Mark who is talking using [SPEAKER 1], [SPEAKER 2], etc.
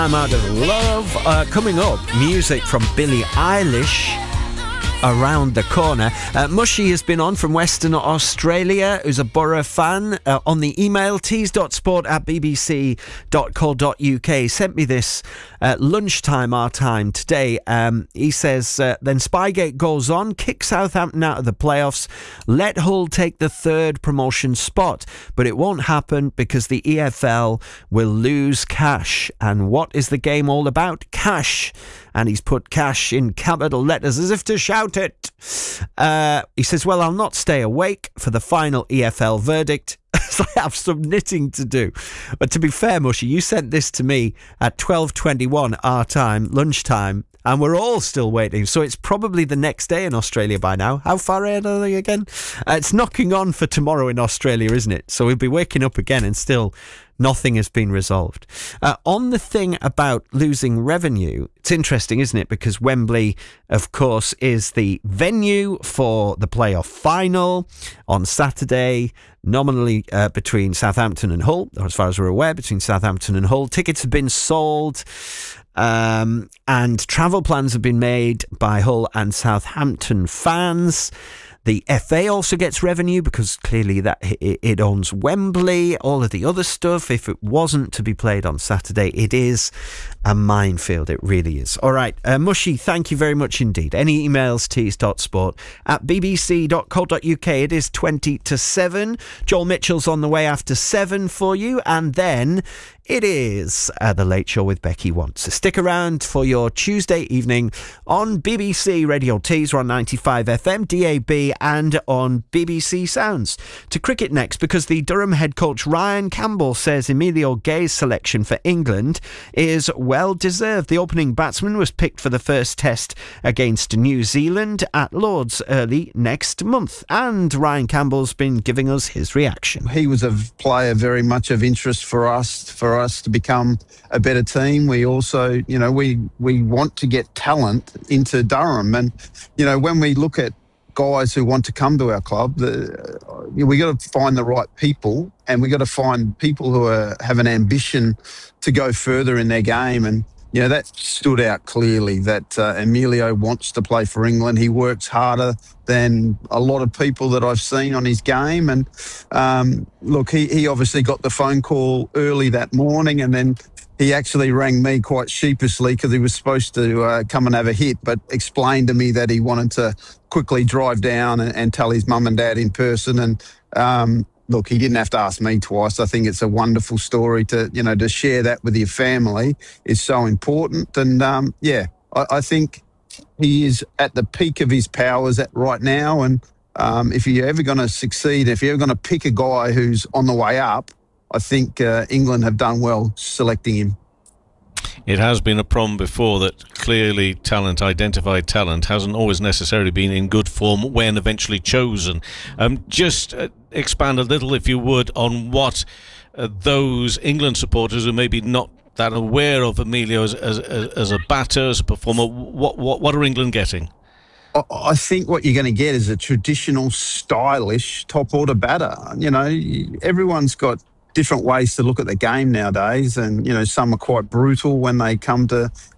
[SPEAKER 1] I'm Out of Love. Coming up, music from Billie Eilish around the corner. Mushy has been on from Western Australia, who's a Borough fan, on the email tees.sport@bbc.co.uk. Sent me this lunchtime our time today. He says, then Spygate goes on, kick Southampton out of the playoffs, let Hull take the third promotion spot, but it won't happen because the EFL will lose cash. And what is the game all about? Cash. And he's put cash in capital letters as if to shout it. He says, well, I'll not stay awake for the final EFL verdict as I have some knitting to do. But to be fair, Mushy, you sent this to me at 12:21 our time, lunchtime, and we're all still waiting. So it's probably the next day in Australia by now. How far ahead are they again? It's knocking on for tomorrow in Australia, isn't it? So we'll be waking up again and still nothing has been resolved. On the thing about losing revenue, it's interesting, isn't it? Because Wembley, of course, is the venue for the playoff final on Saturday, nominally between Southampton and Hull, or as far as we're aware, between Southampton and Hull. Tickets have been sold, and travel plans have been made by Hull and Southampton fans. The FA also gets revenue because clearly that it owns Wembley, all of the other stuff. If it wasn't to be played on Saturday, it is a minefield. It really is. All right, Mushy, thank you very much indeed. Any emails, tees.sport@bbc.co.uk. It is 20 to 7. Joel Mitchell's on the way after 7 for you. And then it is The Late Show with Becky Wants. So stick around for your Tuesday evening on BBC Radio Tees. We're on 95 FM, DAB, and on BBC Sounds. To cricket next, because the Durham head coach Ryan Campbell says Emilio Gay's selection for England is well deserved. The opening batsman was picked for the first test against New Zealand at Lord's early next month. And Ryan Campbell's been giving us his reaction.
[SPEAKER 2] He was a player very much of interest for us to become a better team. We also, we want to get talent into Durham. And, when we look at guys who want to come to our club, we got to find the right people, and we got to find people who have an ambition to go further in their game. And that stood out clearly that Emilio wants to play for England. He works harder than a lot of people that I've seen on his game. And look, he obviously got the phone call early that morning, and then he actually rang me quite sheepishly because he was supposed to come and have a hit, but explained to me that he wanted to quickly drive down and tell his mum and dad in person. And look, he didn't have to ask me twice. I think it's a wonderful story to share that with your family is so important. And I think he is at the peak of his powers right now. And if you're ever going to succeed, if you're ever going to pick a guy who's on the way up, I think England have done well selecting him.
[SPEAKER 3] It has been a problem before that clearly identified talent, hasn't always necessarily been in good form when eventually chosen. Just expand a little, if you would, on what those England supporters who maybe not that aware of Emilio as a batter, as a performer, what are England getting?
[SPEAKER 2] I think what you're going to get is a traditional, stylish top-order batter. Everyone's got different ways to look at the game nowadays, and some are quite brutal when they come to